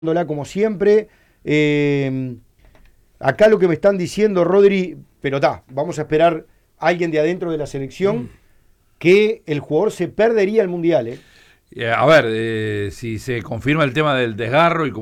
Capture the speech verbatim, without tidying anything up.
como siempre. Eh, acá lo que me están diciendo, Rodri, pero está, vamos a esperar a alguien de adentro de la selección, mm. que el jugador se perdería el Mundial. ¿eh? A ver, eh, si se confirma el tema del desgarro y como